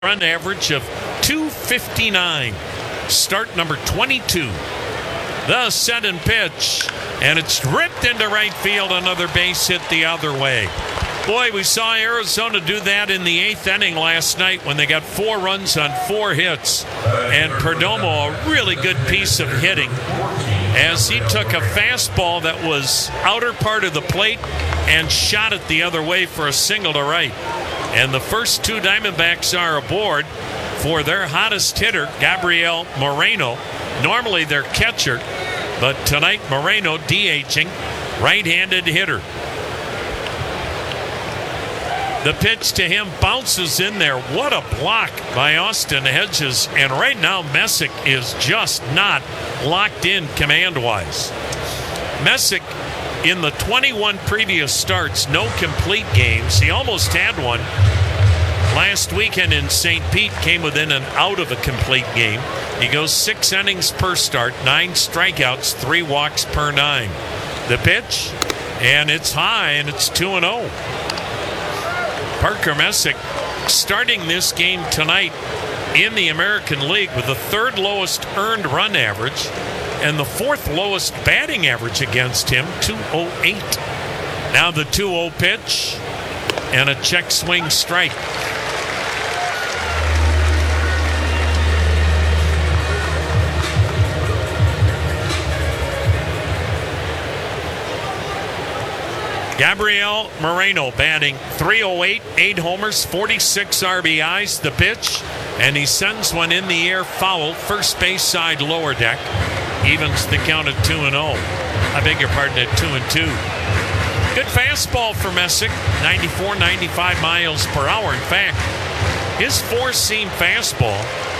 run average of 259. Start number 22. The set and pitch, and it's ripped into right field. Another base hit the other way. Boy, we saw Arizona do that in the 8th inning last night when they got 4 runs on 4 hits. And Perdomo, a really good piece of hitting, as he took a fastball that was outer part of the plate and shot it the other way for a single to right. And the first 2 Diamondbacks are aboard for their hottest hitter, Gabriel Moreno. Normally their catcher, but tonight Moreno DHing, right-handed hitter. The pitch to him bounces in there. What a block by Austin Hedges. And right now Messick is just not locked in command-wise. Messick, in the 21 previous starts, no complete games. He almost had one last weekend in St. Pete, came within an out of a complete game. He goes 6 innings per start, 9 strikeouts, 3 walks per 9. The pitch, and it's high, and it's 2-0. Parker Messick starting this game tonight in the American League with the 3rd lowest earned run average and the 4th lowest batting average against him, 208. Now the 2-0 pitch and a check swing strike. Gabriel Moreno batting .308, 8 homers, 46 RBIs. The pitch, and he sends one in the air foul, first base side lower deck. Evens the count at 2-0. I beg your pardon, at 2-2. Good fastball for Messick, 94, 95 miles per hour. In fact, his 4-seam fastball,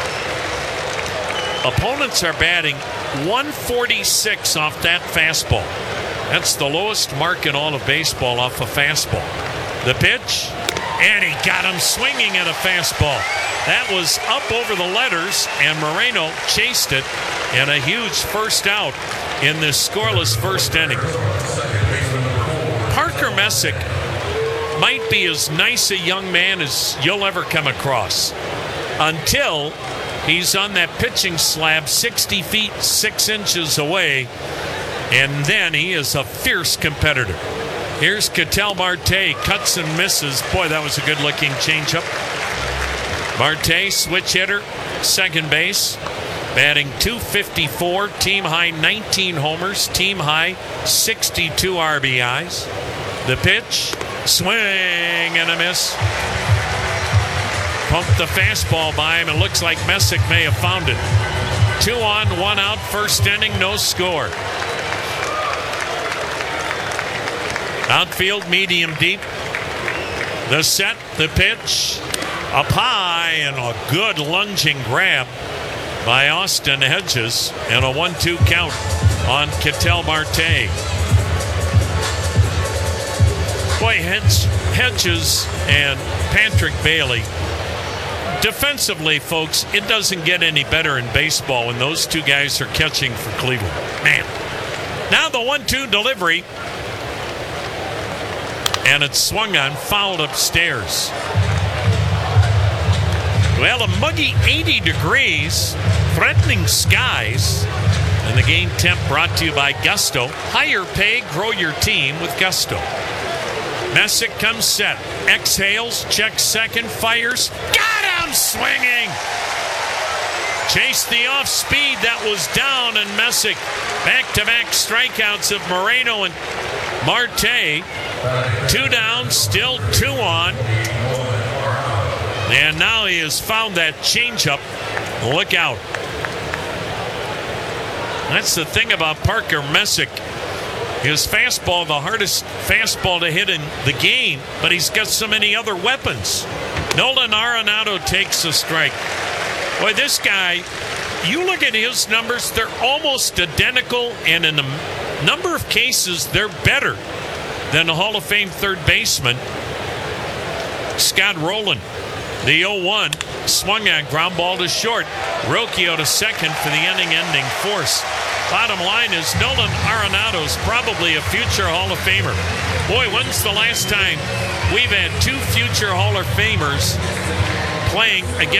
opponents are batting .146 off that fastball. That's the lowest mark in all of baseball off a fastball. The pitch, and he got him swinging at a fastball. That was up over the letters, and Moreno chased it, and a huge first out in this scoreless first inning. Parker Messick might be as nice a young man as you'll ever come across until he's on that pitching slab 60 feet 6 inches away. And then he is a fierce competitor. Here's Ketel Marte, cuts and misses. Boy, that was a good-looking changeup. Marte, switch hitter, second base, batting .254, team-high 19 homers, team-high 62 RBIs. The pitch, swing and a miss. Pumped the fastball by him. It looks like Messick may have found it. 2 on, 1 out, first inning, no score. Outfield, medium deep. The set, the pitch, up high, and a good lunging grab by Austin Hedges, and a 1-2 count on Ketel Marte. Boy, Hedges and Patrick Bailey. Defensively, folks, it doesn't get any better in baseball when those 2 guys are catching for Cleveland. Man. Now the 1-2 delivery. And it's swung on, fouled upstairs. Well, a muggy 80 degrees, threatening skies. And the game temp brought to you by Gusto. Higher pay, grow your team with Gusto. Messick comes set, exhales, checks second, fires. Got him swinging! Chased the off speed that was down, and Messick back-to-back strikeouts of Moreno and Marte. 2 down, still 2 on. And now he has found that changeup. Look out. That's the thing about Parker Messick. His fastball, the hardest fastball to hit in the game, but he's got so many other weapons. Nolan Arenado takes a strike. Boy, this guy, you look at his numbers, they're almost identical, and in a number of cases, they're better than the Hall of Fame third baseman, Scott Rowland. The 0-1 swung on, ground ball to short. Rocchio to second for the inning-ending force. Bottom line is Nolan Arenado's probably a future Hall of Famer. Boy, when's the last time we've had 2 future Hall of Famers playing against